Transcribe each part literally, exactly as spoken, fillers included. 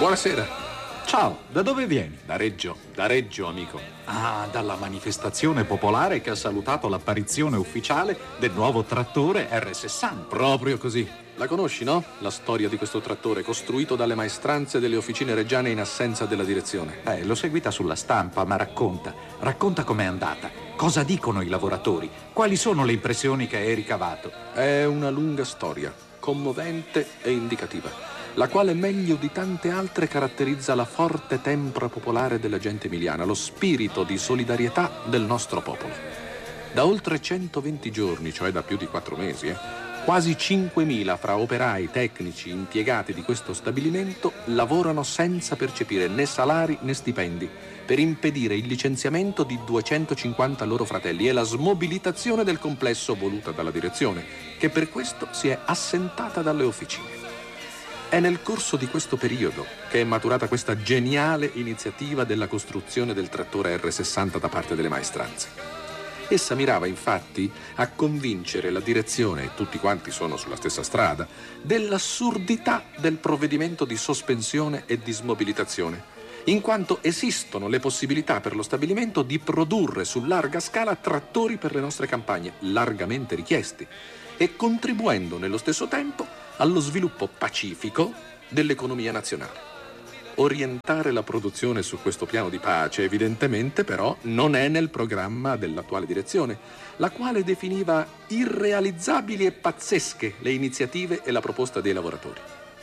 Buonasera. Ciao, da dove vieni? Da Reggio, da Reggio, amico. Ah, dalla manifestazione popolare che ha salutato l'apparizione ufficiale del nuovo trattore erre sessanta. Proprio così. La conosci, no? La storia di questo trattore costruito dalle maestranze delle officine reggiane in assenza della direzione. Eh, l'ho seguita sulla stampa, ma racconta. Racconta com'è andata. Cosa dicono i lavoratori? Quali sono le impressioni che hai ricavato? È una lunga storia, commovente e indicativa, la quale meglio di tante altre caratterizza la forte tempra popolare della gente emiliana, lo spirito di solidarietà del nostro popolo. Da oltre centoventi giorni, cioè da più di quattro mesi, eh, quasi cinquemila fra operai, tecnici, impiegati di questo stabilimento lavorano senza percepire né salari né stipendi per impedire il licenziamento di duecentocinquanta loro fratelli e la smobilitazione del complesso voluta dalla direzione, che per questo si è assentata dalle officine. È nel corso di questo periodo che è maturata questa geniale iniziativa della costruzione del trattore erre sessanta da parte delle maestranze. Essa mirava infatti a convincere la direzione, e tutti quanti sono sulla stessa strada, dell'assurdità del provvedimento di sospensione e di smobilitazione, in quanto esistono le possibilità per lo stabilimento di produrre su larga scala trattori per le nostre campagne, largamente richiesti, e contribuendo nello stesso tempo allo sviluppo pacifico dell'economia nazionale. Orientare la produzione su questo piano di pace, evidentemente, però, non è nel programma dell'attuale direzione, la quale definiva irrealizzabili e pazzesche le iniziative e la proposta dei lavoratori.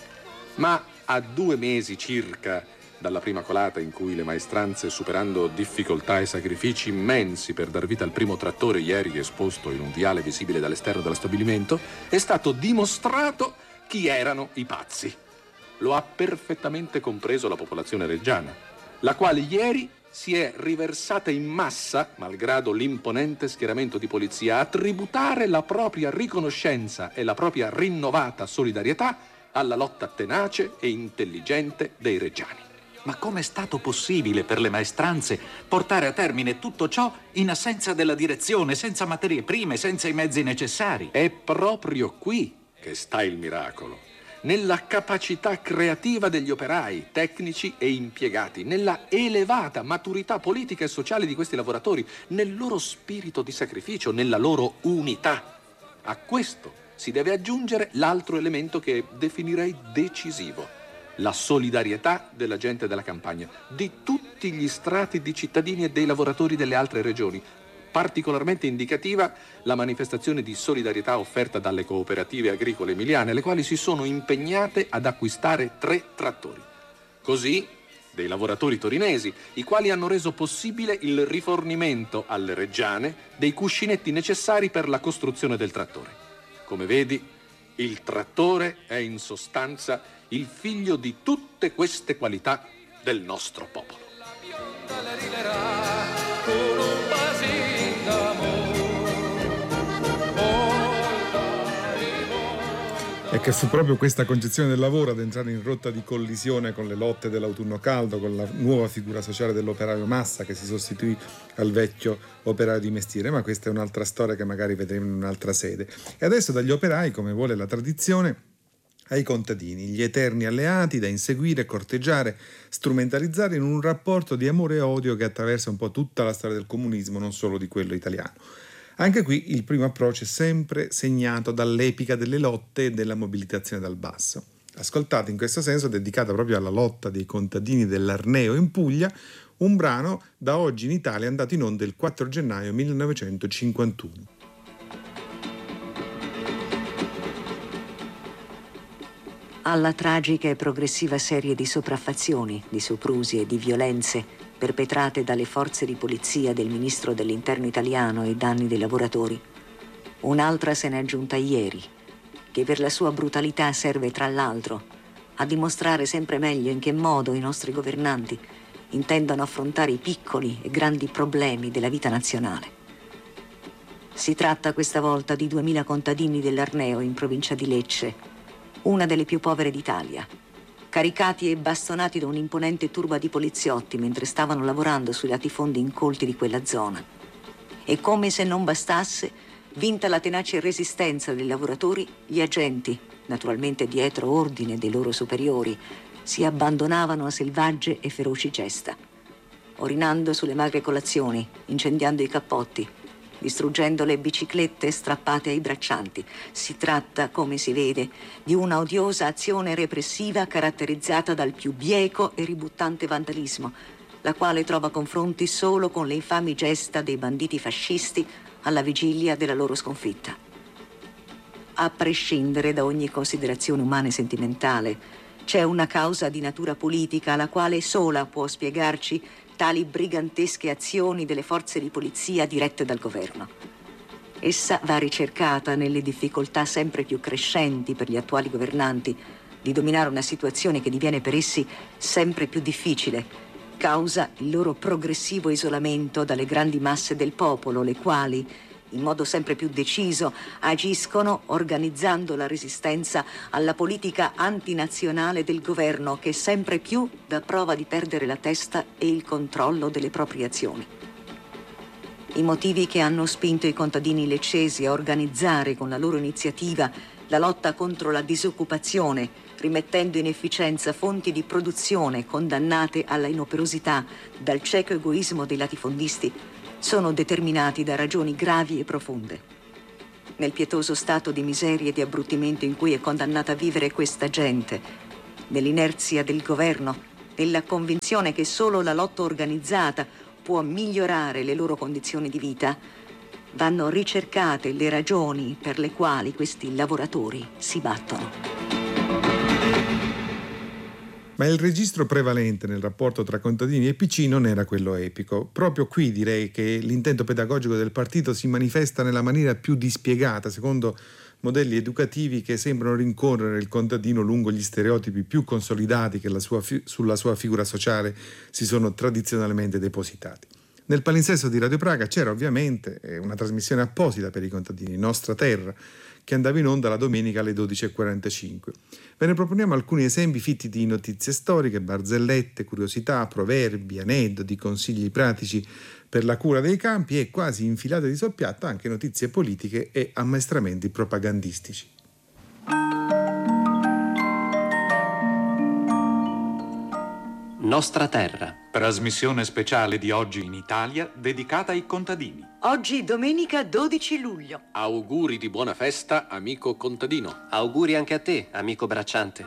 Ma a due mesi circa dalla prima colata in cui le maestranze, superando difficoltà e sacrifici immensi per dar vita al primo trattore ieri esposto in un viale visibile dall'esterno dello stabilimento, è stato dimostrato chi erano i pazzi. Lo ha perfettamente compreso la popolazione reggiana, la quale ieri si è riversata in massa, malgrado l'imponente schieramento di polizia, a tributare la propria riconoscenza e la propria rinnovata solidarietà alla lotta tenace e intelligente dei reggiani. Ma com'è stato possibile per le maestranze portare a termine tutto ciò in assenza della direzione, senza materie prime, senza i mezzi necessari? È proprio qui che sta il miracolo, nella capacità creativa degli operai, tecnici e impiegati, nella elevata maturità politica e sociale di questi lavoratori, nel loro spirito di sacrificio, nella loro unità. A questo si deve aggiungere l'altro elemento che definirei decisivo: la solidarietà della gente della campagna, di tutti gli strati di cittadini e dei lavoratori delle altre regioni. Particolarmente indicativa la manifestazione di solidarietà offerta dalle cooperative agricole emiliane, le quali si sono impegnate ad acquistare tre trattori. Così dei lavoratori torinesi, i quali hanno reso possibile il rifornimento alle reggiane dei cuscinetti necessari per la costruzione del trattore. Come vedi, il trattore è in sostanza il figlio di tutte queste qualità del nostro popolo. E che fu proprio questa concezione del lavoro ad entrare in rotta di collisione con le lotte dell'autunno caldo, con la nuova figura sociale dell'operaio massa che si sostituì al vecchio operaio di mestiere, ma questa è un'altra storia che magari vedremo in un'altra sede. E adesso dagli operai, come vuole la tradizione, ai contadini, gli eterni alleati da inseguire, corteggiare, strumentalizzare in un rapporto di amore e odio che attraversa un po' tutta la storia del comunismo, non solo di quello italiano. Anche qui il primo approccio è sempre segnato dall'epica delle lotte e della mobilitazione dal basso. Ascoltate in questo senso, dedicata proprio alla lotta dei contadini dell'Arneo in Puglia, un brano da oggi in Italia andato in onda il quattro gennaio millenovecentocinquantuno. Alla tragica e progressiva serie di sopraffazioni, di soprusi e di violenze perpetrate dalle forze di polizia del ministro dell'Interno italiano ai danni dei lavoratori, un'altra se n'è aggiunta ieri, che per la sua brutalità serve tra l'altro a dimostrare sempre meglio in che modo i nostri governanti intendono affrontare i piccoli e grandi problemi della vita nazionale. Si tratta questa volta di duemila contadini dell'Arneo in provincia di Lecce, una delle più povere d'Italia, caricati e bastonati da un'imponente turba di poliziotti mentre stavano lavorando sui latifondi incolti di quella zona. E come se non bastasse, vinta la tenace resistenza dei lavoratori, gli agenti, naturalmente dietro ordine dei loro superiori, si abbandonavano a selvagge e feroci gesta, orinando sulle magre colazioni, incendiando i cappotti, distruggendo le biciclette strappate ai braccianti. Si tratta, come si vede, di una odiosa azione repressiva caratterizzata dal più bieco e ributtante vandalismo, la quale trova confronti solo con le infami gesta dei banditi fascisti alla vigilia della loro sconfitta. A prescindere da ogni considerazione umana e sentimentale, c'è una causa di natura politica la quale sola può spiegarci tali brigantesche azioni delle forze di polizia dirette dal governo. Essa va ricercata nelle difficoltà sempre più crescenti per gli attuali governanti di dominare una situazione che diviene per essi sempre più difficile, causa il loro progressivo isolamento dalle grandi masse del popolo, le quali, in modo sempre più deciso, agiscono organizzando la resistenza alla politica antinazionale del governo che sempre più dà prova di perdere la testa e il controllo delle proprie azioni. I motivi che hanno spinto i contadini leccesi a organizzare con la loro iniziativa la lotta contro la disoccupazione, rimettendo in efficienza fonti di produzione condannate alla inoperosità dal cieco egoismo dei latifondisti, sono determinati da ragioni gravi e profonde. Nel pietoso stato di miseria e di abbruttimento in cui è condannata a vivere questa gente, nell'inerzia del governo, nella convinzione che solo la lotta organizzata può migliorare le loro condizioni di vita, vanno ricercate le ragioni per le quali questi lavoratori si battono. Ma il registro prevalente nel rapporto tra contadini e P C non era quello epico. Proprio qui direi che l'intento pedagogico del partito si manifesta nella maniera più dispiegata, secondo modelli educativi che sembrano rincorrere il contadino lungo gli stereotipi più consolidati che la sua fi- sulla sua figura sociale si sono tradizionalmente depositati. Nel palinsesto di Radio Praga c'era ovviamente una trasmissione apposita per i contadini, Nostra Terra, che andava in onda la domenica alle dodici e quarantacinque. Ve ne proponiamo alcuni esempi fitti di notizie storiche, barzellette, curiosità, proverbi, aneddoti, consigli pratici per la cura dei campi e, quasi infilate di soppiatto, anche notizie politiche e ammaestramenti propagandistici. Nostra Terra. Trasmissione speciale di oggi in Italia dedicata ai contadini. Oggi domenica dodici luglio. Auguri di buona festa, amico contadino. Auguri anche a te, amico bracciante.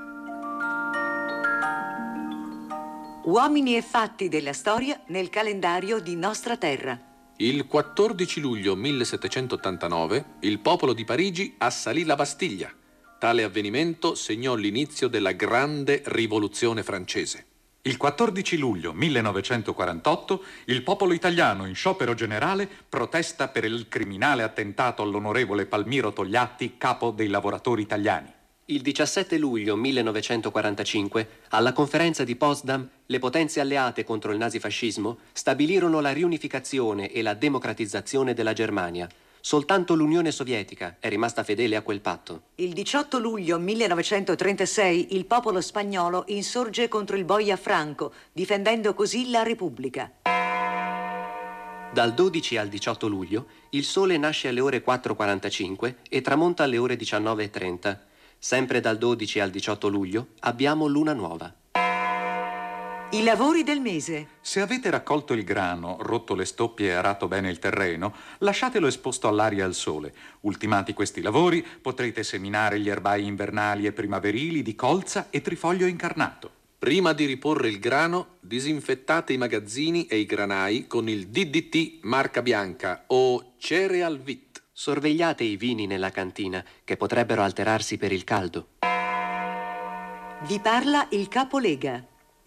Uomini e fatti della storia nel calendario di Nostra Terra. Il quattordici luglio millesettecentottantanove il popolo di Parigi assalì la Bastiglia. Tale avvenimento segnò l'inizio della grande rivoluzione francese. Il quattordici luglio millenovecentoquarantotto il popolo italiano in sciopero generale protesta per il criminale attentato all'onorevole Palmiro Togliatti, capo dei lavoratori italiani. Il diciassette luglio millenovecentoquarantacinque, alla conferenza di Potsdam, le potenze alleate contro il nazifascismo stabilirono la riunificazione e la democratizzazione della Germania. Soltanto l'Unione Sovietica è rimasta fedele a quel patto. Il diciotto luglio millenovecentotrentasei il popolo spagnolo insorge contro il boia Franco, difendendo così la Repubblica. Dal dodici al diciotto luglio il sole nasce alle ore quattro e quarantacinque e tramonta alle ore diciannove e trenta. Sempre dal dodici al diciotto luglio abbiamo luna nuova. I lavori del mese. Se avete raccolto il grano, rotto le stoppie e arato bene il terreno, lasciatelo esposto all'aria e al sole. Ultimati questi lavori, potrete seminare gli erbai invernali e primaverili di colza e trifoglio incarnato. Prima di riporre il grano, disinfettate i magazzini e i granai con il D D T marca bianca o Cereal Vit. Sorvegliate i vini nella cantina, che potrebbero alterarsi per il caldo. Vi parla il capolega.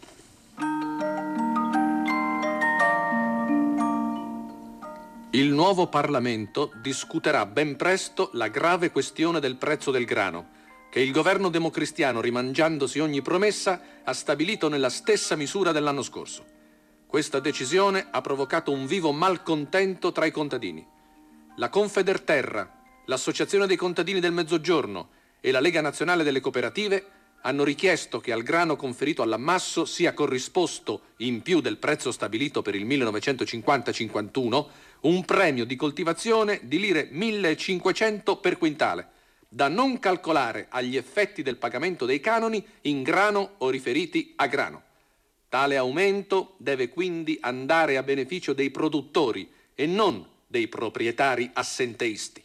Il nuovo Parlamento discuterà ben presto la grave questione del prezzo del grano, che il governo democristiano, rimangiandosi ogni promessa, ha stabilito nella stessa misura dell'anno scorso. Questa decisione ha provocato un vivo malcontento tra i contadini. La Confederterra, l'Associazione dei Contadini del Mezzogiorno e la Lega Nazionale delle Cooperative hanno richiesto che al grano conferito all'ammasso sia corrisposto, in più del prezzo stabilito per il millenovecentocinquanta cinquantuno, un premio di coltivazione di lire millecinquecento per quintale, da non calcolare agli effetti del pagamento dei canoni in grano o riferiti a grano. Tale aumento deve quindi andare a beneficio dei produttori e non dei proprietari assenteisti.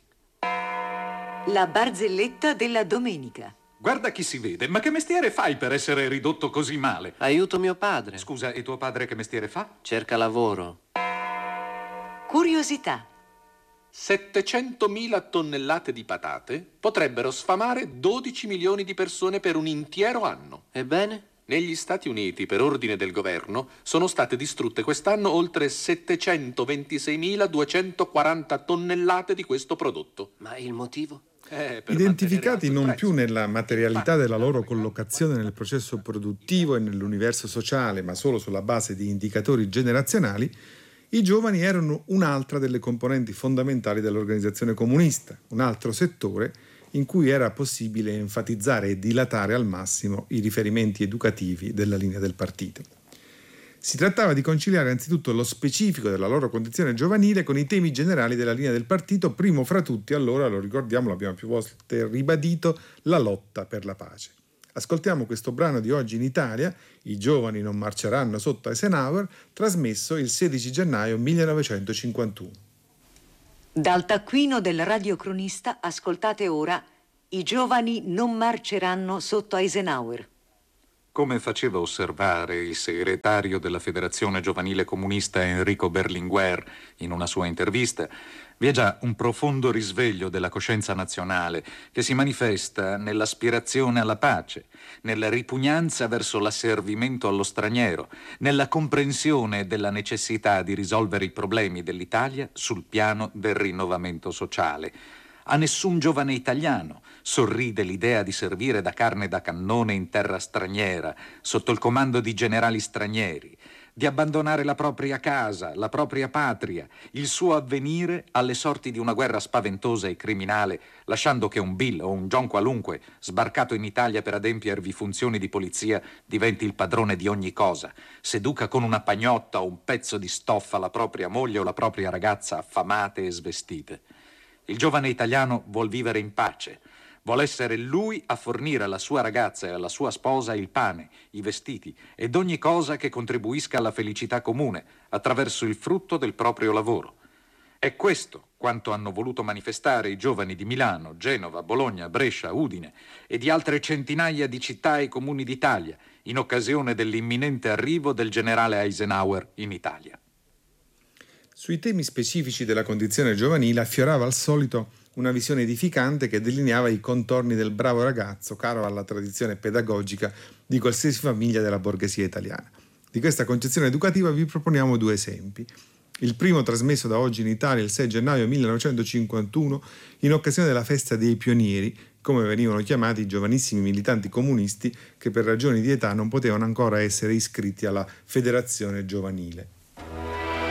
La barzelletta della domenica. Guarda chi si vede, ma che mestiere fai per essere ridotto così male? Aiuto mio padre. Scusa, e tuo padre che mestiere fa? Cerca lavoro. Curiosità. settecentomila tonnellate di patate potrebbero sfamare dodici milioni di persone per un intero anno. Ebbene? Negli Stati Uniti, per ordine del governo, sono state distrutte quest'anno oltre settecentoventiseimiladuecentoquaranta tonnellate di questo prodotto. Ma il motivo? Eh, per Identificati mantenere non alto il più prezzo. nella materialità della loro collocazione nel processo produttivo e nell'universo sociale, ma solo sulla base di indicatori generazionali, i giovani erano un'altra delle componenti fondamentali dell'organizzazione comunista, un altro settore in cui era possibile enfatizzare e dilatare al massimo i riferimenti educativi della linea del partito. Si trattava di conciliare anzitutto lo specifico della loro condizione giovanile con i temi generali della linea del partito, primo fra tutti, allora, lo ricordiamo, l'abbiamo più volte ribadito, la lotta per la pace. Ascoltiamo questo brano di Oggi in Italia, I giovani non marceranno sotto Eisenhower, trasmesso il sedici gennaio millenovecentocinquantuno. Dal taccuino del radiocronista ascoltate ora I giovani non marceranno sotto Eisenhower. Come faceva osservare il segretario della Federazione Giovanile Comunista Enrico Berlinguer in una sua intervista, vi è già un profondo risveglio della coscienza nazionale che si manifesta nell'aspirazione alla pace, nella ripugnanza verso l'asservimento allo straniero, nella comprensione della necessità di risolvere i problemi dell'Italia sul piano del rinnovamento sociale. A nessun giovane italiano sorride l'idea di servire da carne da cannone in terra straniera, sotto il comando di generali stranieri, di abbandonare la propria casa, la propria patria, il suo avvenire alle sorti di una guerra spaventosa e criminale, lasciando che un Bill o un John qualunque, sbarcato in Italia per adempiervi funzioni di polizia, diventi il padrone di ogni cosa, seduca con una pagnotta o un pezzo di stoffa la propria moglie o la propria ragazza affamate e svestite. Il giovane italiano vuol vivere in pace, vuol essere lui a fornire alla sua ragazza e alla sua sposa il pane, i vestiti ed ogni cosa che contribuisca alla felicità comune attraverso il frutto del proprio lavoro. È questo quanto hanno voluto manifestare i giovani di Milano, Genova, Bologna, Brescia, Udine e di altre centinaia di città e comuni d'Italia in occasione dell'imminente arrivo del generale Eisenhower in Italia. Sui temi specifici della condizione giovanile affiorava al solito una visione edificante che delineava i contorni del bravo ragazzo, caro alla tradizione pedagogica di qualsiasi famiglia della borghesia italiana. Di questa concezione educativa vi proponiamo due esempi. Il primo trasmesso da Oggi in Italia il sei gennaio millenovecentocinquantuno in occasione della festa dei pionieri, come venivano chiamati i giovanissimi militanti comunisti che per ragioni di età non potevano ancora essere iscritti alla Federazione Giovanile.